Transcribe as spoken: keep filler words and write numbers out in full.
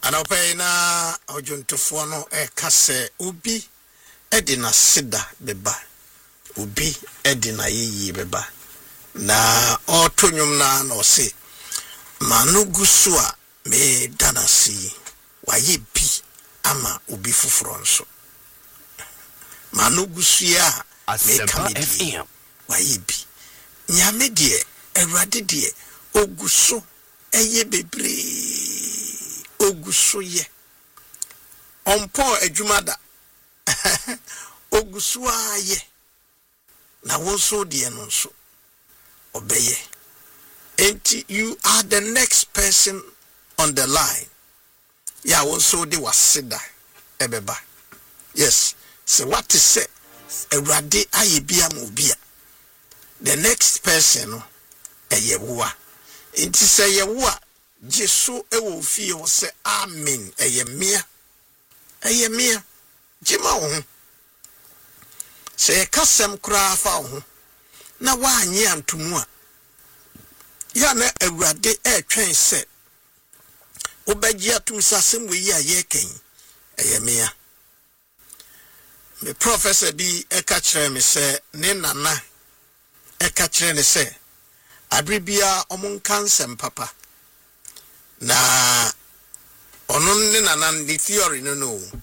Anopɛ na ojuntufo no e kase ubi edi na sida beba ubi edi na yiyi beba na otonyum na no se manugusu a me danasi waye bi ama ubi fufuro nso manugusu ya me kamedi waye bi nyame de Awurade de oguso eye bebre oguso ye ompo adwumada oguso aye na wonso de no nso obeye. And you are the next person on the line. Yeah, wonso de wasida ebeba. Yes, so what is say Awurade aye bia mo bia. The next person eye wo a enti say ye wo a Jesu ewo fie wo say amen eye mia eye mia jima wo say kasem kura fa wo na wa anyi antumu a ya na Awurade e twen say obagi atum sasem we yi aye kan eye mia me professor bi e ka kire me say ne nana e ka kire ne say abribia omun kansem papa na onon ne nana ni theory no no